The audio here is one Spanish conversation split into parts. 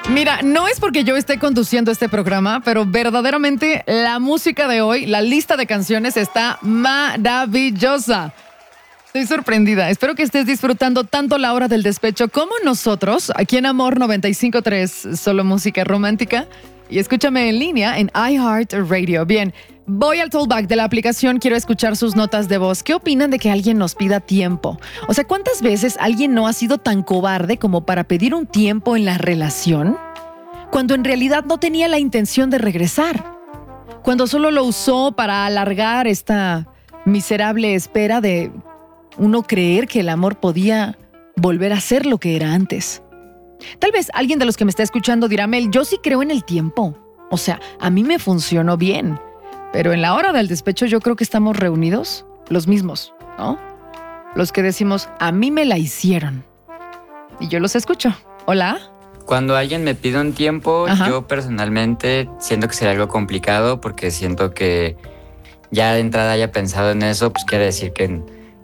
Mira, no es porque yo esté conduciendo este programa, pero verdaderamente la música de hoy, la lista de canciones está maravillosa. Estoy sorprendida. Espero que estés disfrutando tanto la hora del despecho como nosotros, aquí en Amor 95.3, solo música romántica. Y escúchame en línea en iHeartRadio. Bien, voy al tollback de la aplicación, quiero escuchar sus notas de voz. ¿Qué opinan de que alguien nos pida tiempo? O sea, ¿cuántas veces alguien no ha sido tan cobarde como para pedir un tiempo en la relación cuando en realidad no tenía la intención de regresar? Cuando solo lo usó para alargar esta miserable espera de uno creer que el amor podía volver a ser lo que era antes. Tal vez alguien de los que me está escuchando dirá, Mel, yo sí creo en el tiempo. O sea, a mí me funcionó bien. Pero en la hora del despecho yo creo que estamos reunidos los mismos, ¿no? Los que decimos, a mí me la hicieron. Y yo los escucho. Hola. Cuando alguien me pide un tiempo, Ajá. yo personalmente siento que sería algo complicado porque siento que ya de entrada haya pensado en eso, pues quiere decir que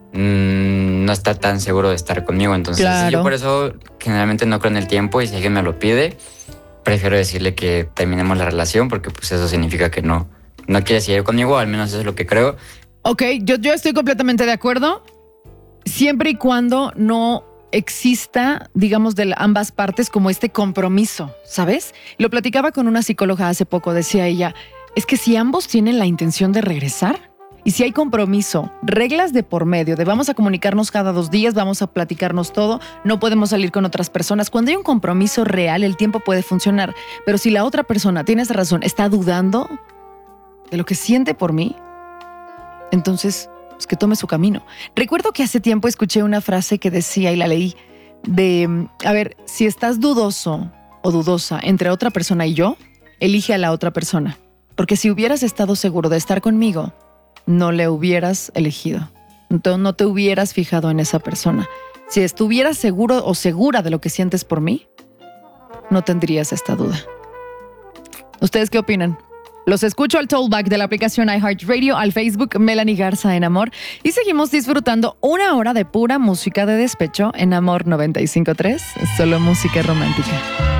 no está tan seguro de estar conmigo. Entonces Claro. yo por eso generalmente no creo en el tiempo y si alguien me lo pide, prefiero decirle que terminemos la relación porque pues eso significa que no quiere seguir conmigo, al menos eso es lo que creo. Ok, yo estoy completamente de acuerdo, siempre y cuando no exista, digamos, de ambas partes como este compromiso, ¿sabes? Lo platicaba con una psicóloga hace poco, decía ella, es que si ambos tienen la intención de regresar y si hay compromiso, reglas de por medio, de vamos a comunicarnos cada 2 días, vamos a platicarnos todo, no podemos salir con otras personas. Cuando hay un compromiso real, el tiempo puede funcionar, pero si la otra persona, tienes razón, está dudando de lo que siente por mí, entonces pues que tome su camino. Recuerdo que hace tiempo escuché una frase que decía, y la leí, de, a ver, si estás dudoso o dudosa entre otra persona y yo, elige a la otra persona. Porque si hubieras estado seguro de estar conmigo, no le hubieras elegido. Entonces no te hubieras fijado en esa persona. Si estuvieras seguro o segura de lo que sientes por mí, no tendrías esta duda. ¿Ustedes qué opinan? Los escucho al tollback de la aplicación iHeartRadio, al Facebook Melanie Garza en Amor y seguimos disfrutando 1 hora de pura música de despecho en Amor 95.3, solo música romántica.